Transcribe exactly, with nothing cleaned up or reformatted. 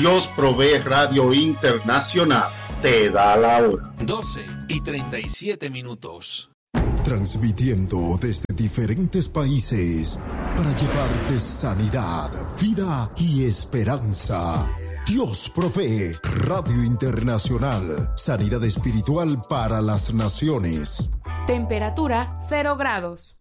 Dios Provee Radio Internacional te da la hora. doce y treinta y siete minutos. Transmitiendo desde diferentes países para llevarte sanidad, vida y esperanza. Dios Provee Radio Internacional. Sanidad espiritual para las naciones. Temperatura cero grados.